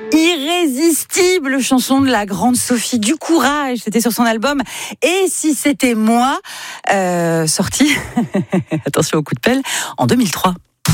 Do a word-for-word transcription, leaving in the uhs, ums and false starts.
Irrésistible, chanson de la grande Sophie du Courage. C'était sur son album Et si c'était moi, euh, sorti, attention au coup de pelle, en deux mille trois.